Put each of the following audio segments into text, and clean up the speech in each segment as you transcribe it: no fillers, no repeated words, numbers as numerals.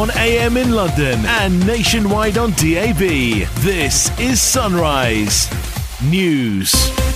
on AM in London and nationwide on DAB. This is Sunrise News.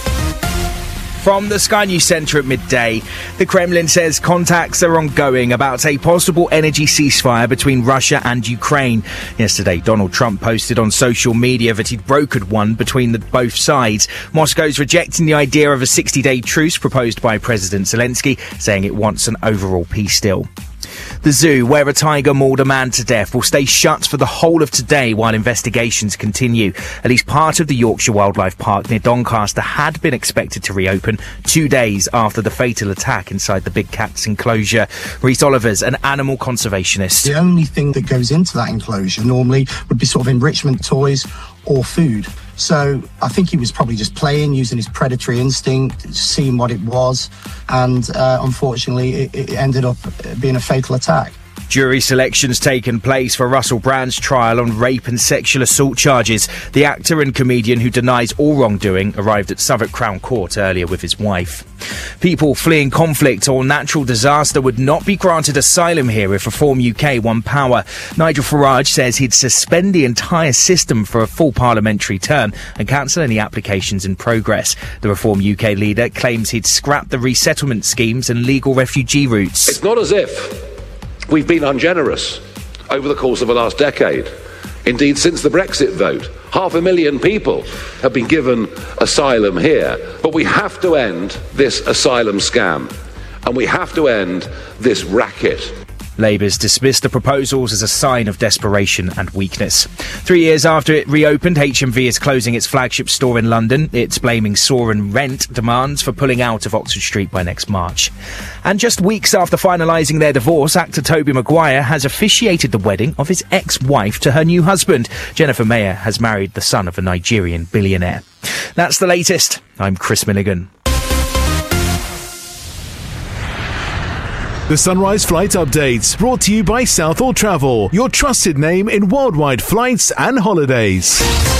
From the Sky News Centre at midday, the Kremlin says contacts are ongoing about a possible energy ceasefire between Russia and Ukraine. Yesterday, Donald Trump posted on social media that he'd brokered one between both sides. Moscow's rejecting the idea of a 60-day truce proposed by President Zelensky, saying it wants an overall peace deal. The zoo, where a tiger mauled a man to death, will stay shut for the whole of today while investigations continue. At least part of the Yorkshire Wildlife Park near Doncaster had been expected to reopen 2 days after the fatal attack inside the Big Cats enclosure. Rhys Oliver's an animal conservationist. The only thing that goes into that enclosure normally would be sort of enrichment toys or food. So I think he was probably just playing, using his predatory instinct, seeing what it was, and unfortunately it ended up being a fatal attack. Jury selection's taken place for Russell Brand's trial on rape and sexual assault charges. The actor and comedian who denies all wrongdoing arrived at Southwark Crown Court earlier with his wife. People fleeing conflict or natural disaster would not be granted asylum here if Reform UK won power. Nigel Farage says he'd suspend the entire system for a full parliamentary term and cancel any applications in progress. The Reform UK leader claims he'd scrap the resettlement schemes and legal refugee routes. It's not as if we've been ungenerous over the course of the last decade. Indeed, since the Brexit vote, 500,000 people have been given asylum here. But we have to end this asylum scam, and we have to end this racket. Labour's dismissed the proposals as a sign of desperation and weakness. 3 years after it reopened, HMV is closing its flagship store in London. It's blaming soaring rent demands for pulling out of Oxford Street by next March. And just weeks after finalising their divorce, actor Tobey Maguire has officiated the wedding of his ex-wife to her new husband. Jennifer Mayer has married the son of a Nigerian billionaire. That's the latest. I'm Chris Milligan. The Sunrise Flight Updates, brought to you by Southall Travel, your trusted name in worldwide flights and holidays.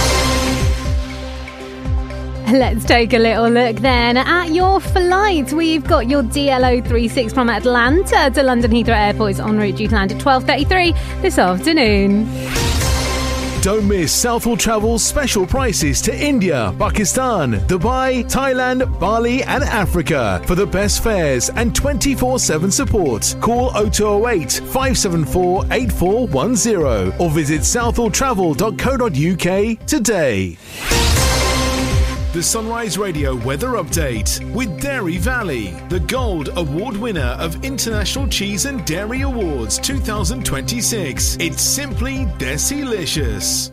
Let's take a little look then at your flight. We've got your DL036 from Atlanta to London Heathrow Airport. It's en route due to land at 12:33 this afternoon. Don't miss Southall Travel's special prices to India, Pakistan, Dubai, Thailand, Bali and Africa. For the best fares and 24/7 support, call 0208 574 8410 or visit southalltravel.co.uk today. The Sunrise Radio Weather Update with Dairy Valley, the Gold Award winner of International Cheese and Dairy Awards 2026. It's simply Desilicious.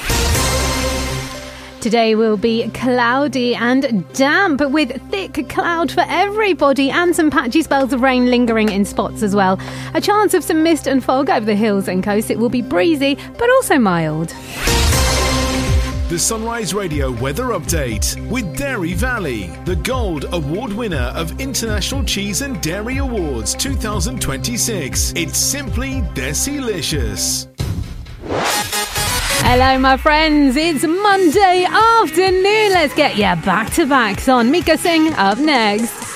Today will be cloudy and damp with thick cloud for everybody and some patchy spells of rain lingering in spots as well. A chance of some mist and fog over the hills and coast. It will be breezy but also mild. The Sunrise Radio Weather Update with Dairy Valley, the Gold Award winner of International Cheese and Dairy Awards 2026. It's simply Desilicious. Hello, my friends. It's Monday afternoon. Let's get your back-to-backs on. Mika Singh up next.